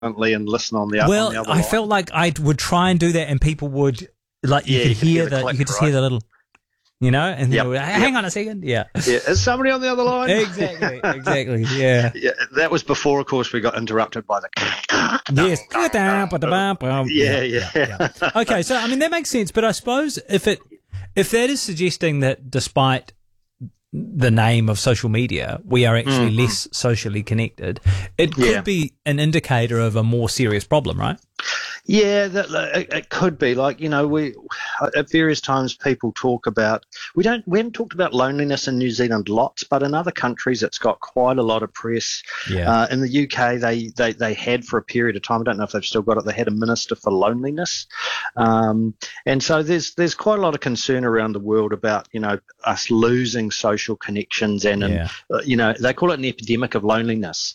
and listen on the other Well, line. I felt like I would try and do that, and people would like you could hear you could just hear the little, and they would, hang on a second, Yeah, is somebody on the other line? Exactly, yeah. Yeah, that was before, of course, we got interrupted by the. Yes. Yeah. Okay, so I mean that makes sense, but I suppose if that is suggesting that despite the name of social media, we are actually less socially connected, it could be an indicator of a more serious problem, right? Yeah, it could be. Like, we at various times people talk about we haven't talked about loneliness in New Zealand lots, but in other countries it's got quite a lot of press. In the UK they had for a period of time, I don't know if they've still got it, they had a minister for loneliness, and so there's quite a lot of concern around the world about us losing social connections, and they call it an epidemic of loneliness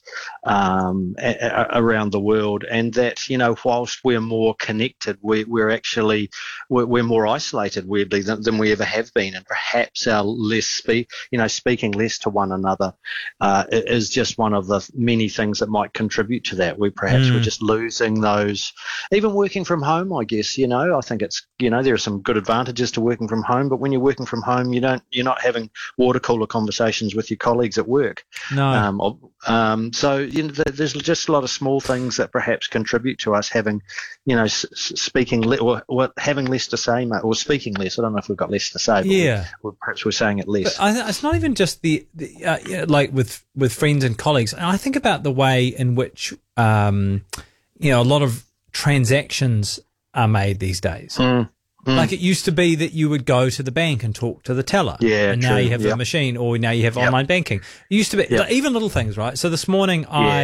around the world, and that whilst we're more connected, we're actually more isolated, weirdly, than we ever have been, and perhaps our speaking less to one another is just one of the many things that might contribute to that. We're just losing those. Even working from home, I guess. I think it's there are some good advantages to working from home, but when you're working from home, you're not having water cooler conversations with your colleagues at work. No. So there's just a lot of small things that perhaps contribute to us having, speaking or having less to say, or speaking less. I don't know if we've got less to say. But perhaps we're saying it less. But it's not even just the like with friends and colleagues. I think about the way in which a lot of transactions are made these days. Like it used to be that you would go to the bank and talk to the teller. And now you have the machine, or now you have online banking. It used to be even little things, right? So this morning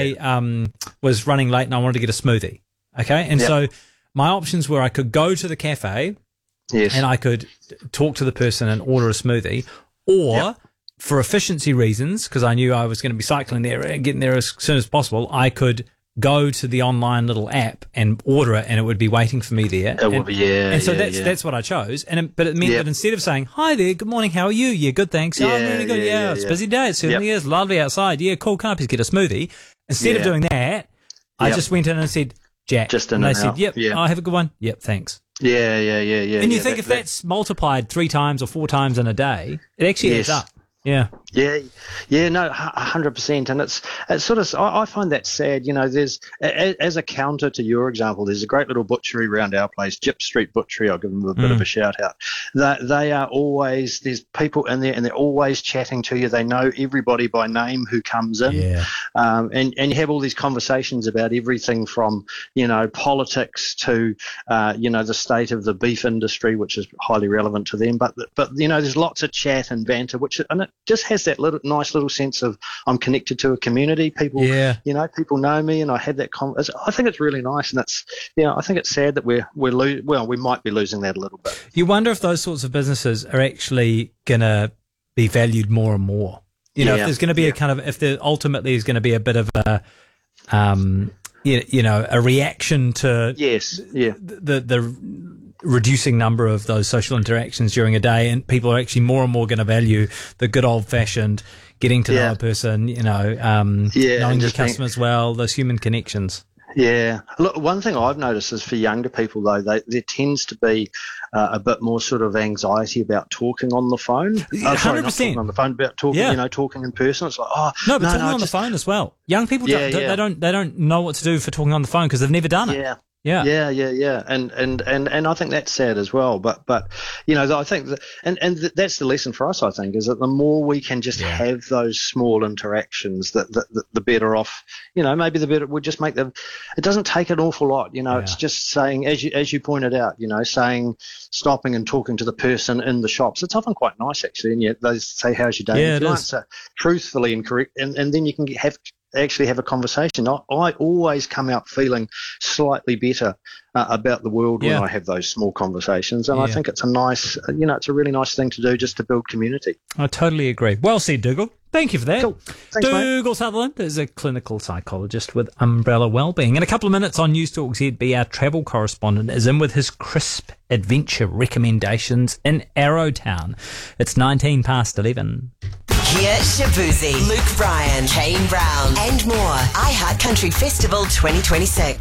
I was running late and I wanted to get a smoothie. Okay. And so my options were I could go to the cafe and I could talk to the person and order a smoothie, or for efficiency reasons, because I knew I was going to be cycling there and getting there as soon as possible, I could go to the online little app and order it, and it would be waiting for me there. And so that's what I chose. But it meant that instead of saying, "Hi there, good morning, how are you? Yeah, good, thanks. I'm really good. It's a busy day. It certainly is. Lovely outside. Yeah, cool. Can I please get a smoothie?" Instead of doing that, I just went in and said, "Jack," and they said, "Yep, I have a good one. Yep, thanks." Yeah. And you think if that's multiplied 3 times or 4 times in a day, it actually adds up. No, 100%, and it's sort of. I find that sad. There's as a counter to your example, there's a great little butchery around our place, Gyp Street Butchery. I'll give them a bit of a shout out. They are always, there's people in there, and they're always chatting to you. They know everybody by name who comes in, and you have all these conversations about everything from politics to the state of the beef industry, which is highly relevant to them. But there's lots of chat and banter, and it just has that nice little sense of I'm connected to a community. People, people know me, and I have that. I think it's really nice, and it's I think it's sad that we might be losing that a little bit. You wonder if those sorts of businesses are actually going to be valued more and more. If there's going to be if there ultimately is going to be a bit of a a reaction to the reducing number of those social interactions during a day, and people are actually more and more going to value the good old-fashioned getting to know a person, knowing your customers well, those human connections. Yeah. Look, one thing I've noticed is for younger people, though, there tends to be a bit more sort of anxiety about talking on the phone. 100%. Not talking on the phone, about talking, talking in person. It's like, talking on the phone as well. Young people they don't know what to do for talking on the phone because they've never done it. Yeah, and I think that's sad as well. But I think that, that's the lesson for us. I think is that the more we can just have those small interactions, that the better off. Maybe the better. We just make them. It doesn't take an awful lot. It's just saying, as you pointed out, stopping and talking to the person in the shops. It's often quite nice actually, and they say, "How's your day?" Yeah, and if you answer truthfully and correct, and then you can actually have a conversation. I always come out feeling slightly better about the world when Yeah. I have those small conversations. And I Yeah. think it's a nice, it's a really nice thing to do just to build community. I totally agree. Well said, Dougal. Thank you for that. Cool. Thanks, mate. Dougal Sutherland is a clinical psychologist with Umbrella Wellbeing. In a couple of minutes on News Talk ZB, our travel correspondent is in with his crisp adventure recommendations in Arrowtown. It's 11 Kia Shabuzi, Luke Bryan, Kane Brown, and more. iHeart Country Festival 2026.